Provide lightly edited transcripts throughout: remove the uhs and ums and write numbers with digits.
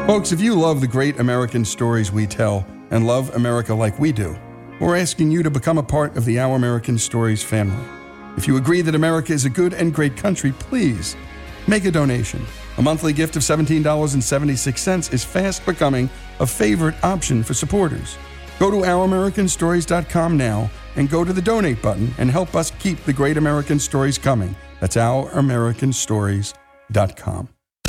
Folks, if you love the great American stories we tell and love America like we do, we're asking you to become a part of the Our American Stories family. If you agree that America is a good and great country, please make a donation. A monthly gift of $17.76 is fast becoming a favorite option for supporters. Go to OurAmericanStories.com now and go to the donate button and help us keep the great American stories coming. That's OurAmericanStories.com.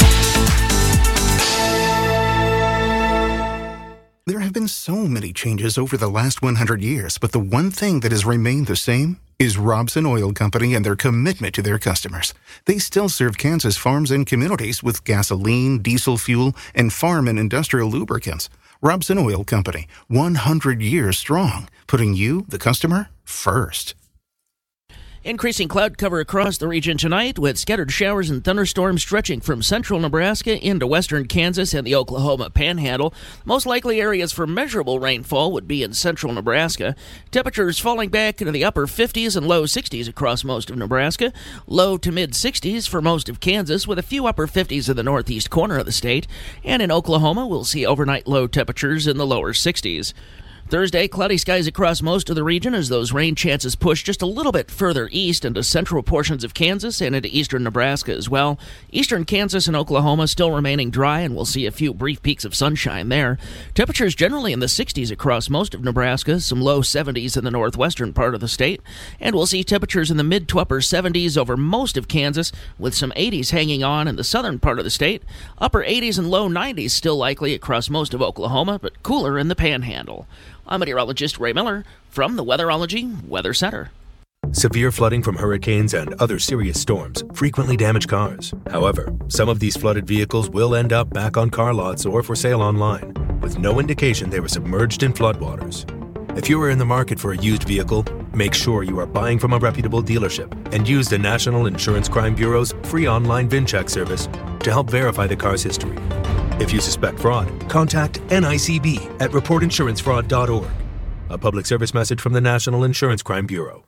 There have been so many changes over the last 100 years, but the one thing that has remained the same is Robson Oil Company and their commitment to their customers. They still serve Kansas farms and communities with gasoline, diesel fuel, and farm and industrial lubricants. Robson Oil Company, 100 years strong, putting you, the customer, first. Increasing cloud cover across the region tonight, with scattered showers and thunderstorms stretching from central Nebraska into western Kansas and the Oklahoma Panhandle. Most likely areas for measurable rainfall would be in central Nebraska. Temperatures falling back into the upper 50s and low 60s across most of Nebraska. Low to mid 60s for most of Kansas, with a few upper 50s in the northeast corner of the state. And in Oklahoma, we'll see overnight low temperatures in the lower 60s. Thursday, cloudy skies across most of the region as those rain chances push just a little bit further east into central portions of Kansas and into eastern Nebraska as well. Eastern Kansas and Oklahoma still remaining dry, and we'll see a few brief peaks of sunshine there. Temperatures generally in the 60s across most of Nebraska, some low 70s in the northwestern part of the state. And we'll see temperatures in the mid to upper 70s over most of Kansas, with some 80s hanging on in the southern part of the state. Upper 80s and low 90s still likely across most of Oklahoma, but cooler in the Panhandle. I'm meteorologist Ray Miller from the Weatherology Weather Center. Severe flooding from hurricanes and other serious storms frequently damage cars. However, some of these flooded vehicles will end up back on car lots or for sale online, with no indication they were submerged in floodwaters. If you are in the market for a used vehicle, make sure you are buying from a reputable dealership and use the National Insurance Crime Bureau's free online VIN check service to help verify the car's history. If you suspect fraud, contact NICB at reportinsurancefraud.org. A public service message from the National Insurance Crime Bureau.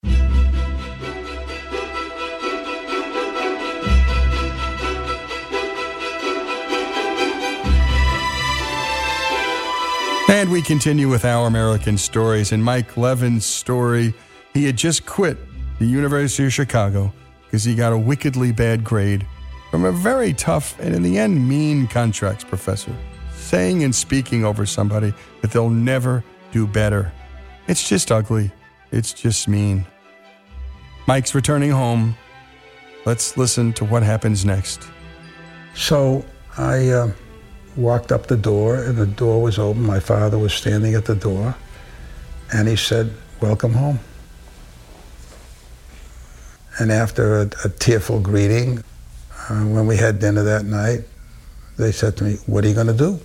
And we continue with Our American Stories. And Mike Levin's story, he had just quit the University of Chicago because he got a wickedly bad grade from a very tough and, in the end, mean contracts professor, saying and speaking over somebody that they'll never do better. It's just ugly. It's just mean. Mike's returning home. Let's listen to what happens next. So I walked up the door, and the door was open. My father was standing at the door, and he said, "Welcome home." And after a tearful greeting, when we had dinner that night, they said to me, "What are you going to do?"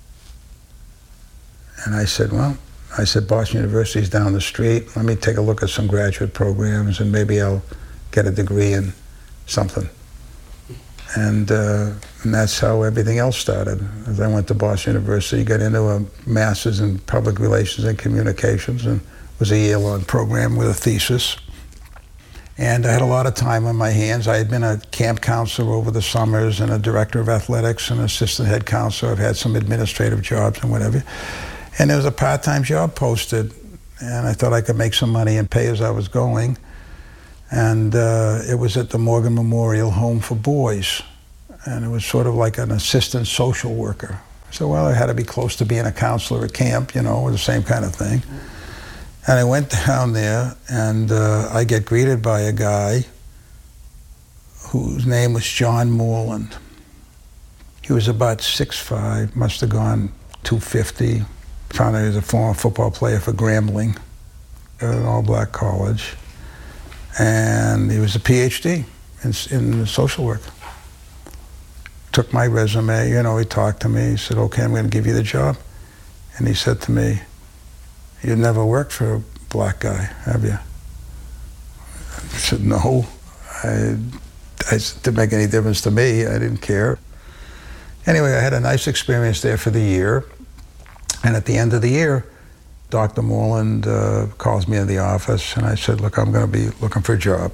And I said, Boston University's down the street. Let me take a look at some graduate programs, and maybe I'll get a degree in something. And that's how everything else started. As I went to Boston University, got into a master's in public relations and communications, and was a year-long program with a thesis. And I had a lot of time on my hands. I had been a camp counselor over the summers and a director of athletics and assistant head counselor. I've had some administrative jobs and whatever. And there was a part-time job posted, and I thought I could make some money and pay as I was going. And it was at the Morgan Memorial Home for Boys. And it was sort of like an assistant social worker. So, I had to be close to being a counselor at camp, or the same kind of thing. And I went down there, and I get greeted by a guy whose name was John Moreland. He was about 6'5", must have gone 250. Found out he was a former football player for Grambling at an all-black college. And he was a PhD in social work. Took my resume, he talked to me. He said, "Okay, I'm going to give you the job." And he said to me, "You never worked for a black guy, have you?" I said, "No." It didn't make any difference to me. I didn't care. Anyway, I had a nice experience there for the year. And at the end of the year, Dr. Moreland calls me in the office, and I said, "Look, I'm going to be looking for a job."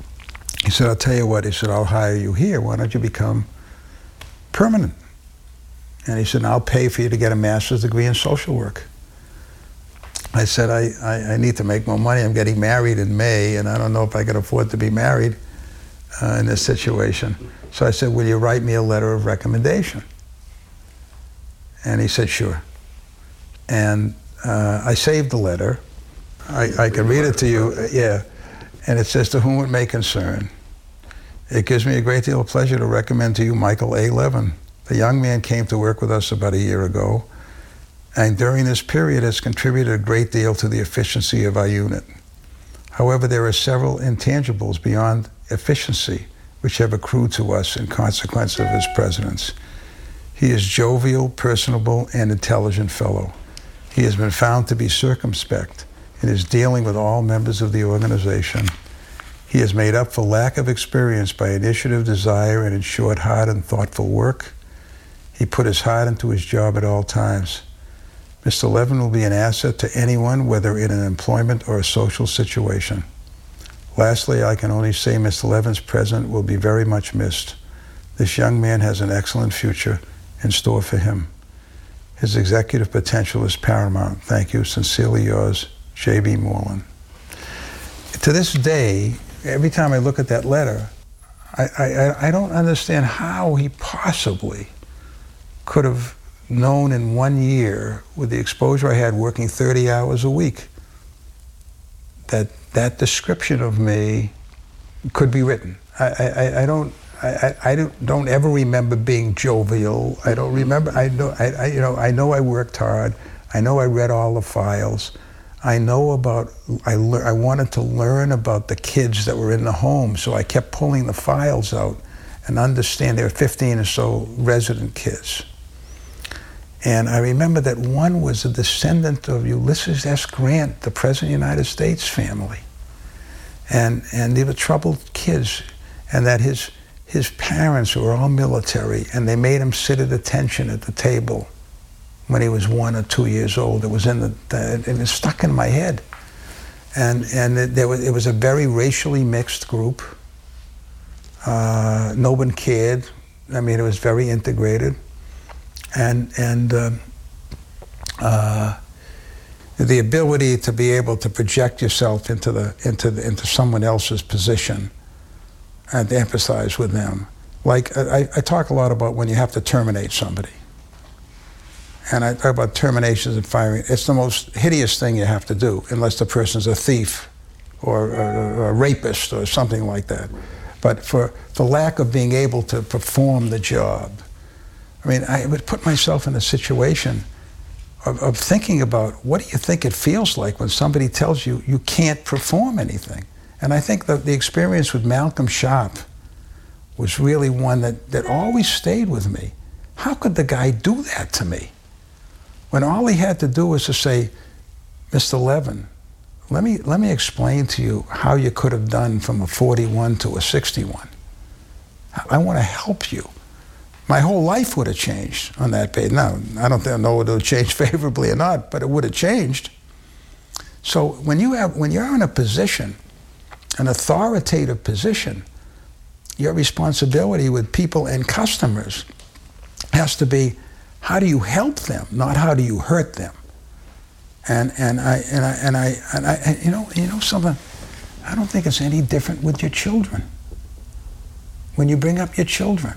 He said, "I'll tell you what," he said, "I'll hire you here. Why don't you become permanent?" And he said, I'll pay for you to get a master's degree in social work. I said, I need to make more money. I'm getting married in May, and I don't know if I can afford to be married in this situation. So I said, will you write me a letter of recommendation? And he said, sure. And I saved the letter. I can read it to you, yeah. And it says, to whom it may concern, it gives me a great deal of pleasure to recommend to you Michael A. Levin. The young man came to work with us about a year ago, and during this period has contributed a great deal to the efficiency of our unit. However, there are several intangibles beyond efficiency which have accrued to us in consequence of his presence. He is jovial, personable, and intelligent fellow. He has been found to be circumspect in his dealing with all members of the organization. He has made up for lack of experience by initiative, desire, and in short, hard and thoughtful work. He put his heart into his job at all times. Mr. Levin will be an asset to anyone, whether in an employment or a social situation. Lastly, I can only say Mr. Levin's presence will be very much missed. This young man has an excellent future in store for him. His executive potential is paramount. Thank you. Sincerely yours, J.B. Moreland. To this day, every time I look at that letter, I don't understand how he possibly could have known in 1 year, with the exposure I had working 30 hours a week, that description of me could be written. I don't ever remember being jovial. I don't remember. I know I worked hard. I know I read all the files. I know about. I wanted to learn about the kids that were in the home, so I kept pulling the files out and understand there were 15 or so resident kids. And I remember that one was a descendant of Ulysses S. Grant, the President of the United States family. And they were troubled kids, and that his parents were all military, and they made him sit at attention at the table when he was 1 or 2 years old. It was it was stuck in my head. And it was a very racially mixed group. No one cared. I mean, it was very integrated. And the ability to be able to project yourself into someone else's position and to empathize with them. Like I talk a lot about when you have to terminate somebody, and I talk about terminations and firing. It's the most hideous thing you have to do, unless the person's a thief or a rapist or something like that. But for the lack of being able to perform the job. I mean, I would put myself in a situation of thinking about, what do you think it feels like when somebody tells you you can't perform anything? And I think that the experience with Malcolm Sharp was really one that always stayed with me. How could the guy do that to me? When all he had to do was to say, Mr. Levin, let me explain to you how you could have done from a 41 to a 61. I want to help you. My whole life would have changed on that page. Now, I don't know whether it would change favorably or not, but it would have changed. So when you're in a position, an authoritative position, your responsibility with people and customers has to be, how do you help them, not how do you hurt them? And you know something, I don't think it's any different with your children. When you bring up your children,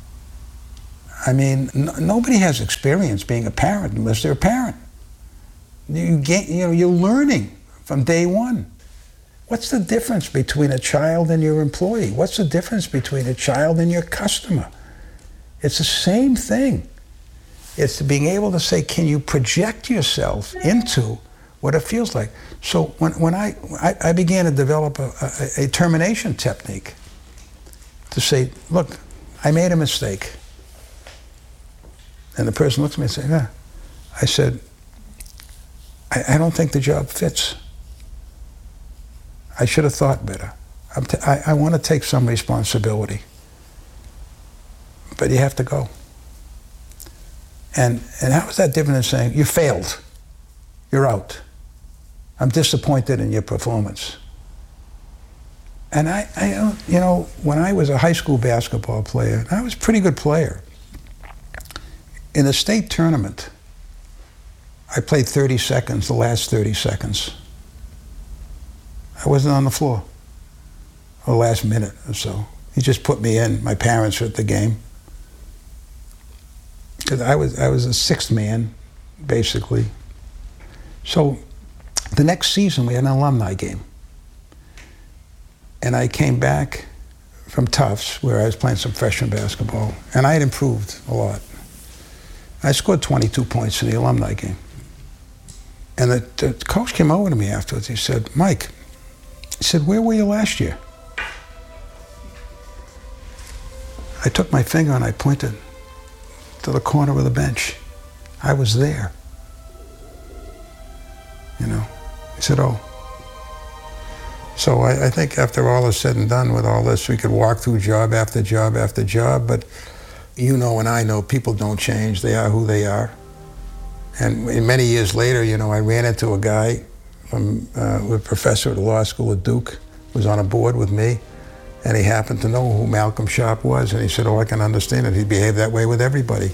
I mean, nobody has experience being a parent unless they're a parent. You're learning from day one. What's the difference between a child and your employee? What's the difference between a child and your customer? It's the same thing. It's being able to say, can you project yourself into what it feels like? So when I began to develop a termination technique to say, look, I made a mistake. And the person looks at me and says, yeah. I said, I don't think the job fits. I should have thought better. I want to take some responsibility. But you have to go. And how is that different than saying, you failed, you're out. I'm disappointed in your performance. And when I was a high school basketball player, I was a pretty good player. In a state tournament, I played 30 seconds, the last 30 seconds. I wasn't on the floor, the last minute or so. He just put me in. My parents were at the game. Because I was a sixth man, basically. So the next season, we had an alumni game. And I came back from Tufts, where I was playing some freshman basketball, and I had improved a lot. I scored 22 points in the alumni game. And the coach came over to me afterwards. He said, Mike, he said, where were you last year? I took my finger and I pointed to the corner of the bench. I was there. You know, he said, oh. So I think after all is said and done with all this, we could walk through job after job after job, but you know and I know people don't change. They are who they are. And many years later, you know, I ran into a guy from a professor at the law school at Duke, was on a board with me, and he happened to know who Malcolm Sharpe was, and he said, oh, I can understand it. He behaved that way with everybody.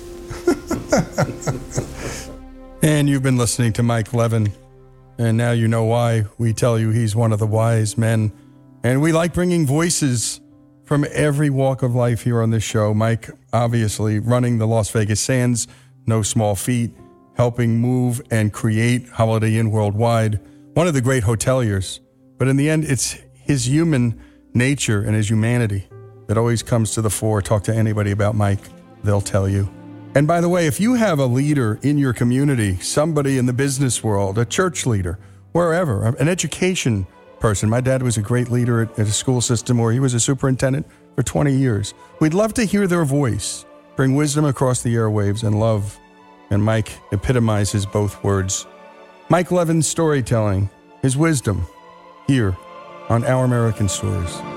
And you've been listening to Mike Levin, and now you know why we tell you he's one of the wise men. And we like bringing voices from every walk of life here on this show. Mike, obviously, running the Las Vegas Sands, no small feat, helping move and create Holiday Inn worldwide, one of the great hoteliers. But in the end, it's his human nature and his humanity that always comes to the fore. Talk to anybody about Mike, they'll tell you. And by the way, if you have a leader in your community, somebody in the business world, a church leader, wherever, an education person. My dad was a great leader at a school system where he was a superintendent for 20 years. We'd love to hear their voice, bring wisdom across the airwaves and love. And Mike epitomizes both words. Mike Levin's storytelling, his wisdom, here on Our American Stories.